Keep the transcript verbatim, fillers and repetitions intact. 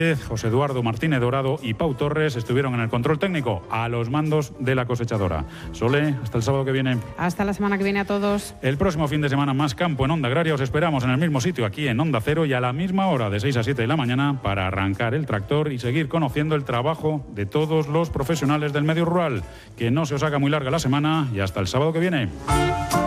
José Eduardo Martínez Dorado y Pau Torres estuvieron en el control técnico a los mandos de la cosechadora. Sole, hasta el sábado que viene. Hasta la semana que viene a todos. El próximo fin de semana más campo en Onda Agraria. Os esperamos en el mismo sitio, aquí en Onda Cero, y a la misma hora, de seis a siete de la mañana, para arrancar el tractor y seguir conociendo el trabajo de todos los profesionales del medio rural. Que no se os haga muy larga la semana y hasta el sábado que viene.